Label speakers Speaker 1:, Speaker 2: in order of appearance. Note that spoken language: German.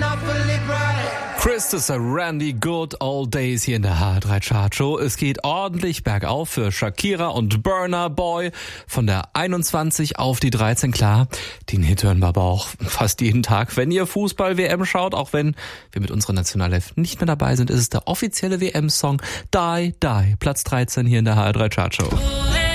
Speaker 1: Christopher Randy, Good Old Days hier in der HR3 Chart Show. Es geht ordentlich bergauf für Shakira und Burna Boy. Von der 21 auf die 13, klar. Den Hit hören wir aber auch fast jeden Tag, wenn ihr Fußball-WM schaut. Auch wenn wir mit unserer Nationalelf nicht mehr dabei sind, ist es der offizielle WM-Song Die Die. Platz 13 hier in der HR3 Chart Show.